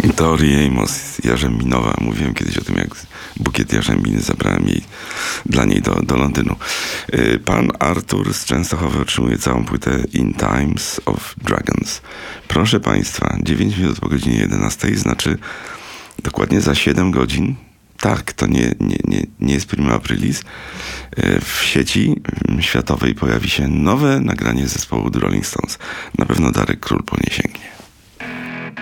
Tori Amos, jarzębinowa. Mówiłem kiedyś o tym, jak bukiet jarzębiny zabrałem dla niej do Londynu. Pan Artur z Częstochowy otrzymuje całą płytę In Times of Dragons. Proszę Państwa, 9 minut po godzinie 11 znaczy dokładnie za 7 godzin. Tak, to nie jest prima aprilis. W sieci światowej pojawi się nowe nagranie zespołu The Rolling Stones. Na pewno Darek Król ponie sięgi.